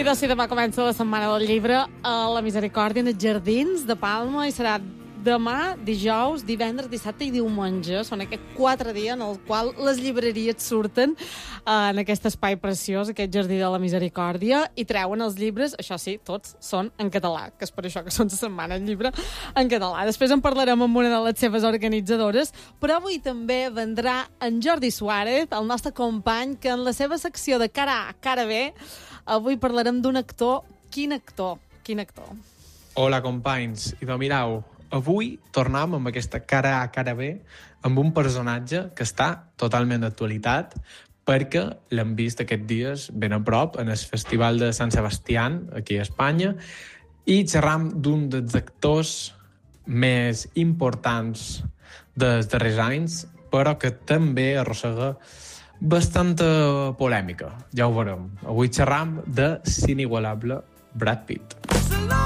I doncs, demà comença la Setmana del Llibre a la Misericòrdia, en els Jardins de Palma, i serà demà, dijous, divendres, dissabte i diumenge. Són aquests 4 dies en els quals les llibreries surten en aquest espai preciós, aquest Jardí de la Misericòrdia, i treuen els llibres, això sí, tots són en català, que és per això que són la Setmana del Llibre en català. Després en parlarem amb una de les seves organitzadores, però avui també vendrà en Jordi Suárez, el nostre company, que en la seva secció de Cara A, Cara B, avui parlarem d'un actor. Quin actor? Quin actor? Hola, companys. I mireu, avui tornem amb aquesta Cara A, Cara B amb un personatge que està totalment d'actualitat perquè l'hem vist aquests dies ben a prop en el Festival de Sant Sebastián, aquí a Espanya, i xerram d'un dels actors més importants dels darrers anys, però que també arrossega bastanta polèmica. Ja ho veurem. Avui xerram de l'inigualable Brad Pitt.